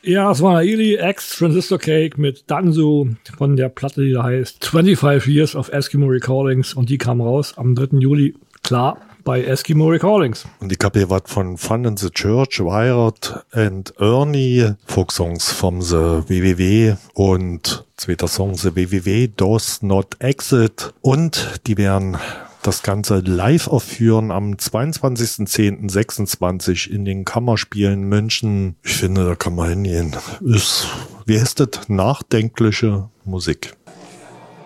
Ja, es war Ili X Transistor Cake mit Danzu von der Platte, die da heißt 25 Years of Eskimo Recordings, und die kam raus am 3. Juli, klar, bei Eskimo Recordings. Und ich habe hier was von Fun in the Church, Wired and Ernie, Folksongs vom The WWW und zweiter Song The WWW Does Not Exit, und die werden das Ganze live aufführen am 22.10.26 in den Kammerspielen München. Ich finde, da kann man hingehen. Ist, wie heißt das? Nachdenkliche Musik.